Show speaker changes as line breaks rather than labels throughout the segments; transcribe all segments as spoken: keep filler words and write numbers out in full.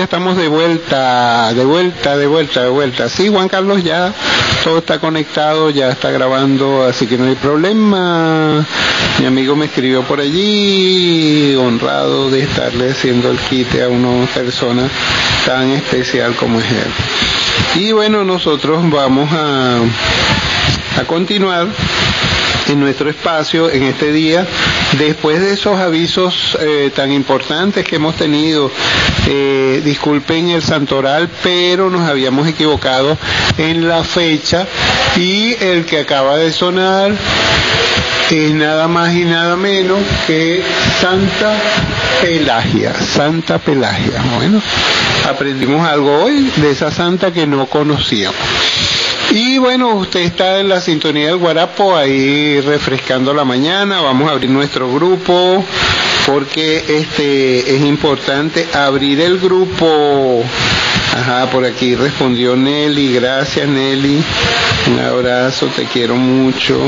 estamos de vuelta, de vuelta, de vuelta, de vuelta. Sí, Juan Carlos, ya todo está conectado, ya está grabando, así que no hay problema. Mi amigo me escribió por allí, honrado de estarle haciendo el quite a una persona tan especial como es él. Y bueno, nosotros vamos a, a continuar en nuestro espacio en este día, después de esos avisos eh, tan importantes que hemos tenido. Eh, disculpen el santoral, pero nos habíamos equivocado en la fecha, y el que acaba de sonar es nada más y nada menos que Santa Pelagia, Santa Pelagia. Bueno, aprendimos algo hoy de esa santa que no conocíamos. Y bueno, usted está en la sintonía del Guarapo, ahí refrescando la mañana. Vamos a abrir nuestro grupo, porque este es importante abrir el grupo. Ajá, por aquí respondió Nelly. Gracias, Nelly. Un abrazo, te quiero mucho.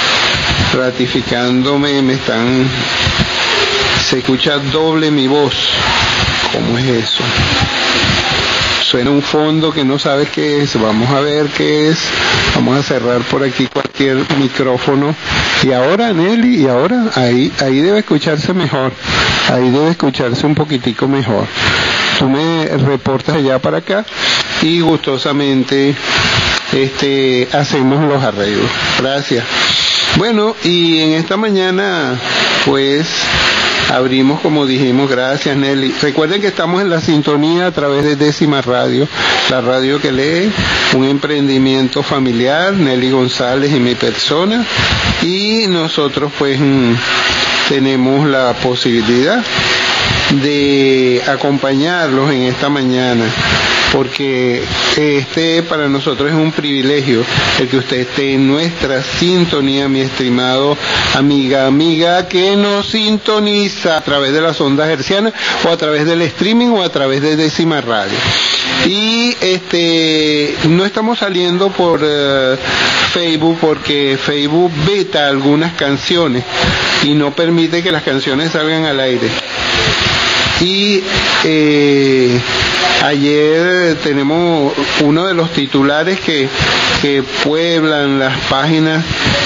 Ratificándome, me están... Se escucha doble mi voz. ¿Cómo es eso? Suena un fondo que no sabes qué es. Vamos a ver qué es. Vamos a cerrar por aquí cualquier micrófono. Y ahora, Nelly, y ahora, ahí, ahí debe escucharse mejor. Ahí debe escucharse un poquitico mejor. Tú me reportas allá para acá y gustosamente este, hacemos los arreglos. Gracias. Bueno, y en esta mañana, pues... abrimos, como dijimos. Gracias, Nelly. Recuerden que estamos en la sintonía a través de Décima Radio, la radio que lee, un emprendimiento familiar, Nelly González y mi persona, y nosotros pues mmm, tenemos la posibilidad de acompañarlos en esta mañana, porque este para nosotros es un privilegio el que usted esté en nuestra sintonía, mi estimado amiga, amiga que nos sintoniza a través de las ondas hercianas, o a través del streaming, o a través de Décima Radio. Y este no estamos saliendo por uh, Facebook, porque Facebook veta algunas canciones y no permite que las canciones salgan al aire. Y eh, ayer tenemos uno de los titulares que, que pueblan las páginas